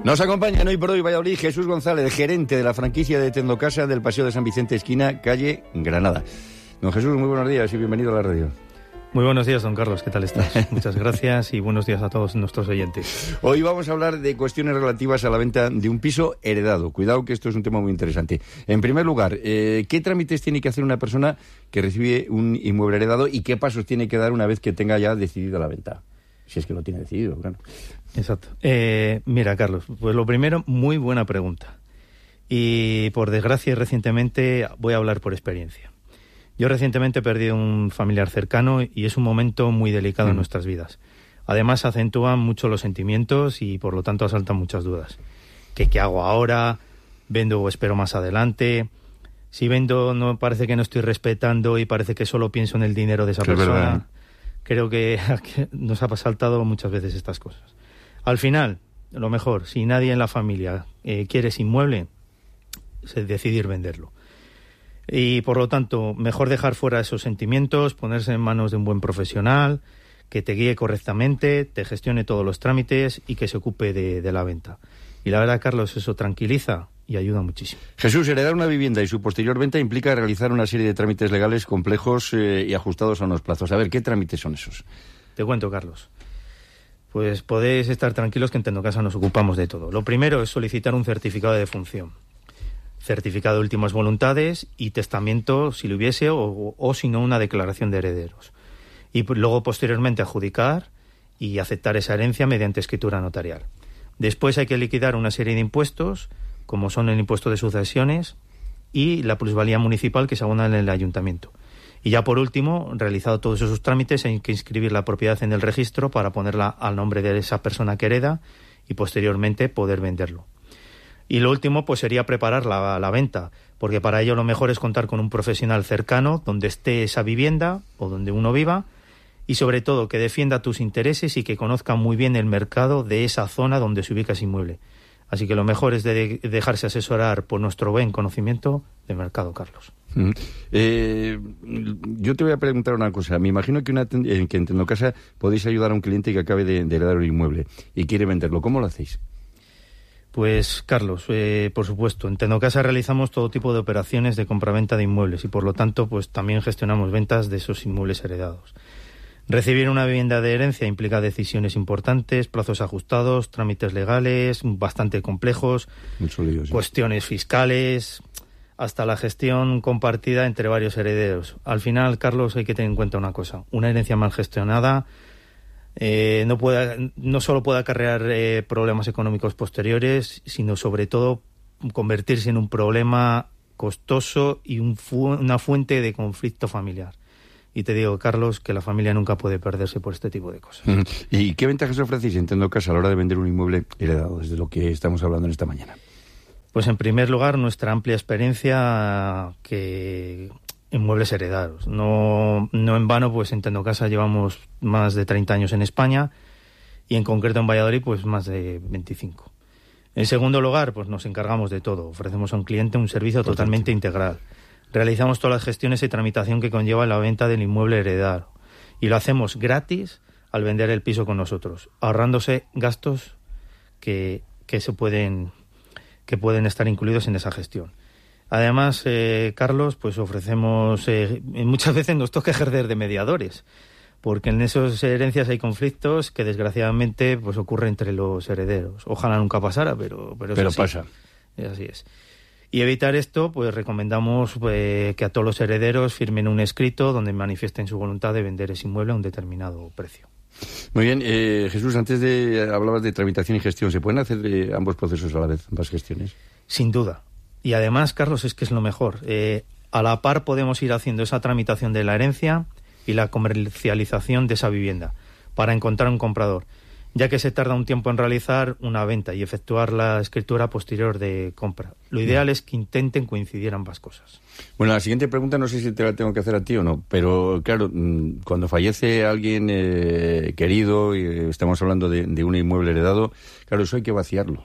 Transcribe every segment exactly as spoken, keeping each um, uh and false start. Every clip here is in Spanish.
Nos acompaña hoy por hoy Valladolid Jesús González, gerente de la franquicia de Tendocasa del Paseo de San Vicente, esquina, calle Granada. Don Jesús, muy buenos días y bienvenido a la radio. Muy buenos días, don Carlos, ¿qué tal estás? Muchas gracias y buenos días a todos nuestros oyentes. Hoy vamos a hablar de cuestiones relativas a la venta de un piso heredado. Cuidado que esto es un tema muy interesante. En primer lugar, eh, ¿qué trámites tiene que hacer una persona que recibe un inmueble heredado y qué pasos tiene que dar una vez que tenga ya decidida la venta? Si es que lo tiene decidido, claro. Exacto. Eh, mira, Carlos, pues lo primero, muy buena pregunta. Y por desgracia, recientemente voy a hablar por experiencia. Yo recientemente he perdido un familiar cercano y es un momento muy delicado mm. en nuestras vidas. Además, acentúan mucho los sentimientos y por lo tanto asaltan muchas dudas. ¿Qué, qué hago ahora? ¿Vendo o espero más adelante? Si vendo, no parece que no estoy respetando y parece que solo pienso en el dinero de esa que persona. Es verdad, ¿eh? Creo que nos ha saltado muchas veces estas cosas. Al final, lo mejor, si nadie en la familia eh, quiere ese inmueble, es decidir venderlo. Y por lo tanto, mejor dejar fuera esos sentimientos, ponerse en manos de un buen profesional, que te guíe correctamente, te gestione todos los trámites y que se ocupe de, de la venta. Y la verdad, Carlos, eso tranquiliza y ayuda muchísimo. Jesús, heredar una vivienda y su posterior venta implica realizar una serie de trámites legales complejos eh, y ajustados a unos plazos. A ver, ¿qué trámites son esos? Te cuento, Carlos. Pues podéis estar tranquilos que en Tendocasa nos ocupamos de todo. Lo primero es solicitar un certificado de defunción, certificado de últimas voluntades y testamento, si lo hubiese, o, o si no, una declaración de herederos. Y luego, posteriormente, adjudicar y aceptar esa herencia mediante escritura notarial. Después hay que liquidar una serie de impuestos, como son el impuesto de sucesiones y la plusvalía municipal que se abona en el ayuntamiento. Y ya por último, realizado todos esos trámites, hay que inscribir la propiedad en el registro para ponerla al nombre de esa persona que hereda y posteriormente poder venderlo. Y lo último pues sería preparar la, la venta, porque para ello lo mejor es contar con un profesional cercano donde esté esa vivienda o donde uno viva y sobre todo que defienda tus intereses y que conozca muy bien el mercado de esa zona donde se ubica ese inmueble. Así que lo mejor es de dejarse asesorar por nuestro buen conocimiento del mercado, Carlos. Mm. Eh, yo te voy a preguntar una cosa. Me imagino que, una, que en Tendocasa podéis ayudar a un cliente que acabe de, de heredar un inmueble y quiere venderlo. ¿Cómo lo hacéis? Pues, Carlos, eh, por supuesto, en Tendocasa realizamos todo tipo de operaciones de compraventa de inmuebles y, por lo tanto, pues también gestionamos ventas de esos inmuebles heredados. Recibir una vivienda de herencia implica decisiones importantes, plazos ajustados, trámites legales bastante complejos, lío, sí. cuestiones fiscales, hasta la gestión compartida entre varios herederos. Al final, Carlos, hay que tener en cuenta una cosa. Una herencia mal gestionada eh, no, puede, no solo puede acarrear eh, problemas económicos posteriores, sino sobre todo convertirse en un problema costoso y un fu- una fuente de conflicto familiar. Y te digo, Carlos, que la familia nunca puede perderse por este tipo de cosas. ¿Y qué ventajas ofrecéis en Tendocasa a la hora de vender un inmueble heredado, desde lo que estamos hablando en esta mañana? Pues en primer lugar, nuestra amplia experiencia que en muebles heredados. No, no en vano, pues en Tendocasa llevamos más de treinta años en España y en concreto en Valladolid, pues más de veinticinco. En segundo lugar, pues nos encargamos de todo. Ofrecemos a un cliente un servicio totalmente integral. Realizamos todas las gestiones y tramitación que conlleva la venta del inmueble heredado. Y lo hacemos gratis al vender el piso con nosotros, ahorrándose gastos que, que, se pueden, que pueden estar incluidos en esa gestión. Además, eh, Carlos, pues ofrecemos... Eh, muchas veces nos toca ejercer de mediadores, porque en esas herencias hay conflictos que desgraciadamente pues ocurren entre los herederos. Ojalá nunca pasara, pero... Pero, pero es así. pasa. Es así es. Y evitar esto, pues recomendamos pues, que a todos los herederos firmen un escrito donde manifiesten su voluntad de vender ese inmueble a un determinado precio. Muy bien, eh, Jesús, antes de hablabas de tramitación y gestión, ¿se pueden hacer eh, ambos procesos a la vez, ambas gestiones? Sin duda. Y además, Carlos, es que es lo mejor. Eh, a la par podemos ir haciendo esa tramitación de la herencia y la comercialización de esa vivienda para encontrar un comprador, ya que se tarda un tiempo en realizar una venta y efectuar la escritura posterior de compra. Lo ideal es que intenten coincidir ambas cosas. Bueno, la siguiente pregunta no sé si te la tengo que hacer a ti o no, pero claro, cuando fallece alguien eh, querido, y estamos hablando de, de un inmueble heredado, claro, eso hay que vaciarlo.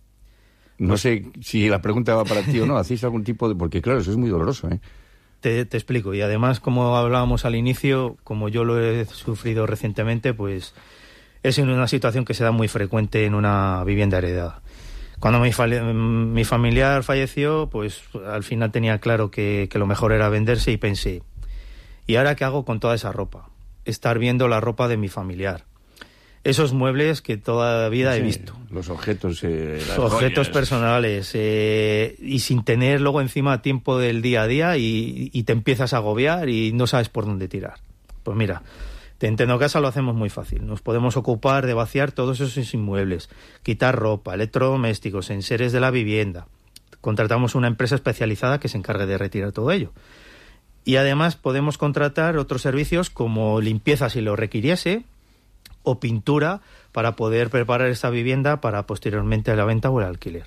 No pues, sé si la pregunta va para ti o no, ¿hacéis algún tipo de...? Porque claro, eso es muy doloroso, ¿eh? Te, te explico, y además, como hablábamos al inicio, como yo lo he sufrido recientemente, pues... es en una situación que se da muy frecuente en una vivienda heredada. Cuando mi, fa- mi familiar falleció, pues al final tenía claro que, que lo mejor era venderse y pensé, ¿y ahora qué hago con toda esa ropa? Estar viendo la ropa de mi familiar. Esos muebles que toda la vida sí, he visto. Los objetos... Eh, las objetos joyas. personales. Eh, y sin tener luego encima tiempo del día a día y, y te empiezas a agobiar y no sabes por dónde tirar. Pues mira, en Tendocasa lo hacemos muy fácil. Nos podemos ocupar de vaciar todos esos inmuebles, quitar ropa, electrodomésticos, enseres de la vivienda. Contratamos una empresa especializada que se encargue de retirar todo ello. Y además podemos contratar otros servicios como limpieza si lo requiriese, o pintura para poder preparar esta vivienda para posteriormente a la venta o el alquiler.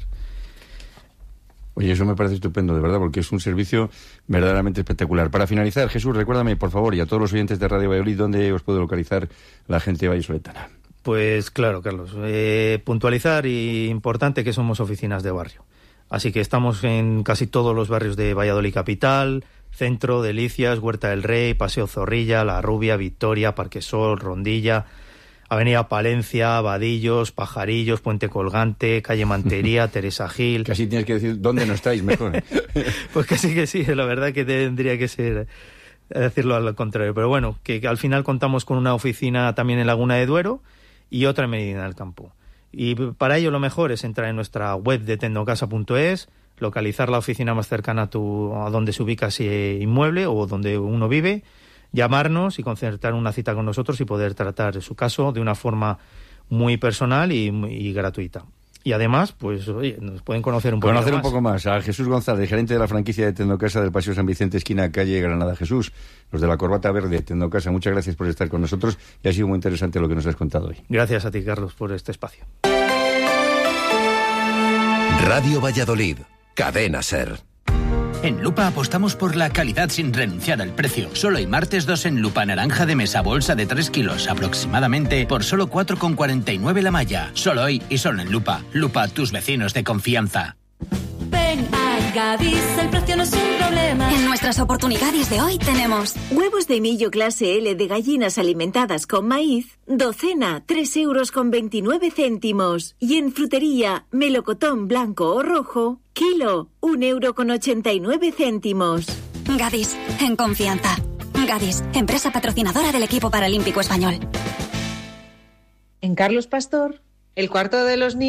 Oye, eso me parece estupendo, de verdad, porque es un servicio verdaderamente espectacular. Para finalizar, Jesús, recuérdame, por favor, y a todos los oyentes de Radio Valladolid, ¿dónde os puede localizar la gente vallisoletana? Pues claro, Carlos. Eh, puntualizar y importante que somos oficinas de barrio. Así que estamos en casi todos los barrios de Valladolid Capital, Centro, Delicias, Huerta del Rey, Paseo Zorrilla, La Rubia, Victoria, Parque Sol, Rondilla, Avenida Palencia, Vadillos, Pajarillos, Puente Colgante, Calle Mantería, Teresa Gil. Casi tienes que decir dónde no estáis, mejor. Pues casi que sí, la verdad que tendría que ser decirlo al contrario. Pero bueno, que, que al final contamos con una oficina también en Laguna de Duero y otra en Medina del Campo. Y para ello lo mejor es entrar en nuestra web de tendocasa punto es, localizar la oficina más cercana a, tu, a donde se ubica ese inmueble o donde uno vive, llamarnos y concertar una cita con nosotros y poder tratar su caso de una forma muy personal y, y gratuita. Y además, pues, oye, nos pueden conocer un poco más. Conocer un poco más a Jesús González, gerente de la franquicia de Tendocasa del Paseo San Vicente, esquina calle Granada. Jesús, los de la corbata verde, Tendocasa, muchas gracias por estar con nosotros y ha sido muy interesante lo que nos has contado hoy. Gracias a ti, Carlos, por este espacio. Radio Valladolid, Cadena SER. En Lupa apostamos por la calidad sin renunciar al precio. Solo hay martes dos en Lupa naranja de mesa bolsa de tres kilos aproximadamente por solo cuatro con cuarenta y nueve la malla. Solo hoy y solo en Lupa. Lupa, tus vecinos de confianza. Ven a Gadis, el precio no es un problema. En nuestras oportunidades de hoy tenemos huevos de millo clase L de gallinas alimentadas con maíz, docena, tres euros con veintinueve céntimos. Y en frutería, melocotón blanco o rojo, kilo, un euro con ochenta y nueve céntimos. Gadis, en confianza. Gadis, empresa patrocinadora del equipo paralímpico español. En Carlos Pastor, el cuarto de los niños.